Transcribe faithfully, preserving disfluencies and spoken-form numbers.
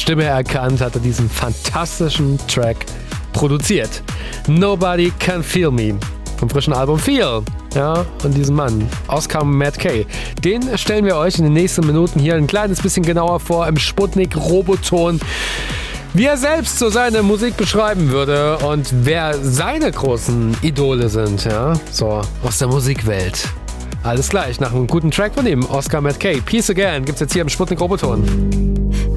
Stimme erkannt, hat er diesen fantastischen Track produziert. Nobody Can Feel Me vom frischen Album Feel. Ja, von diesem Mann, Oscar Matt Kay. Den stellen wir euch in den nächsten Minuten hier ein kleines bisschen genauer vor im Sputnik-Roboton, wie er selbst so seine Musik beschreiben würde und wer seine großen Idole sind, ja, so aus der Musikwelt. Alles gleich nach einem guten Track von ihm, Oscar Matt Kay. Peace Again gibt's jetzt hier im Sputnik-Roboton.